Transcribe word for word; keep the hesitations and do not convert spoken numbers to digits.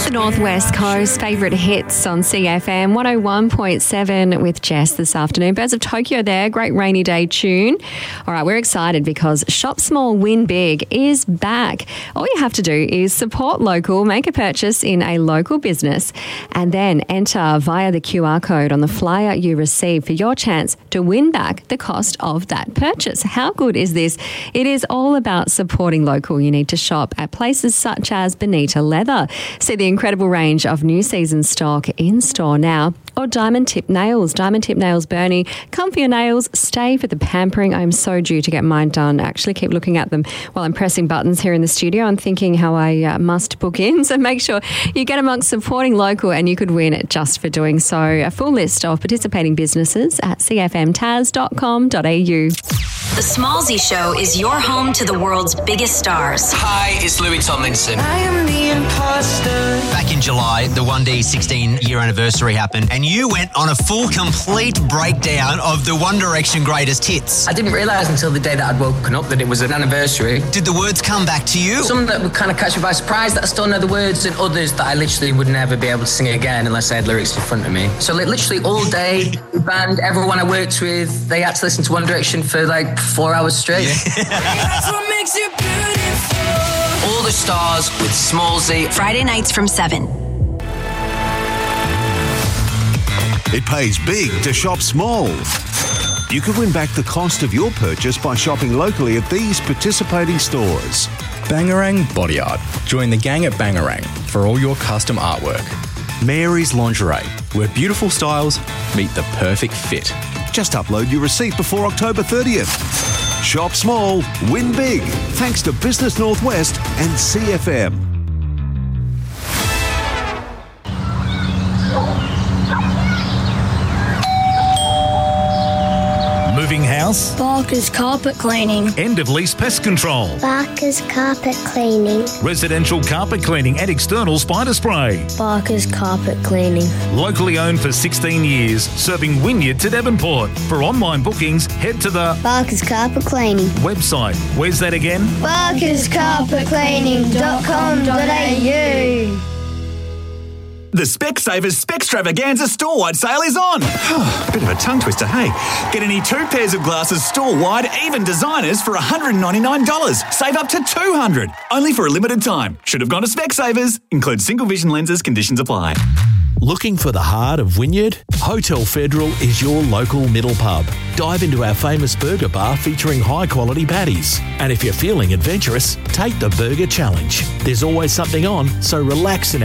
The Northwest Coast favourite hits on C F M one oh one point seven with Jess this afternoon. Birds of Tokyo there, great rainy day tune. All right, we're excited because Shop Small, Win Big is back. All you have to do is support local, make a purchase in a local business, and then enter via the Q R code on the flyer you receive for your chance to win back the cost of that purchase. How good is this? It is all about supporting local. You need to shop at places such as Bonita Leather. See the incredible range of new season stock in store now. Or Diamond Tip Nails. Diamond Tip Nails, Bernie. Come for your nails. Stay for the pampering. I'm so due to get mine done. I actually keep looking at them while I'm pressing buttons here in the studio and thinking how I uh, must book in. So make sure you get amongst supporting local and you could win it just for doing so. A full list of participating businesses at c f m taz dot com dot a u. The Smallsy Show is your home to the world's biggest stars. Hi, it's Louis Tomlinson. I am the imposter. Back in July, the one D sixteen-year anniversary happened, and you went on a full, complete breakdown of the One Direction greatest hits. I didn't realise until the day that I'd woken up that it was an anniversary. Did the words come back to you? Some that would kind of catch me by surprise that I still know the words, and others that I literally would never be able to sing again unless I had lyrics in front of me. So like, literally all day, the band, everyone I worked with, they had to listen to One Direction for like four hours straight. Yeah. That's what makes you beautiful. All the stars with Smallsy. Friday nights from seven. It pays big to shop small. You can win back the cost of your purchase by shopping locally at these participating stores. Bangarang Body Art. Join the gang at Bangarang for all your custom artwork. Mary's Lingerie, where beautiful styles meet the perfect fit. Just upload your receipt before October thirtieth. Shop small, win big. Thanks to Business Northwest and C F M. Moving house? Barker's Carpet Cleaning. End of lease pest control. Barker's Carpet Cleaning. Residential carpet cleaning and external spider spray. Barker's Carpet Cleaning. Locally owned for sixteen years, serving Wynyard to Devonport. For online bookings, head to the Barker's Carpet Cleaning website. Where's that again? barkers carpet cleaning dot com dot a u. The Specsavers Specstravaganza store-wide sale is on. Bit of a tongue twister, hey? Get any two pairs of glasses store-wide, even designers, for one hundred ninety-nine dollars. Save up to two hundred dollars. Only for a limited time. Should have gone to Specsavers. Includes single vision lenses. Conditions apply. Looking for the heart of Wynyard? Hotel Federal is your local middle pub. Dive into our famous burger bar featuring high-quality patties. And if you're feeling adventurous, take the Burger Challenge. There's always something on, so relax in our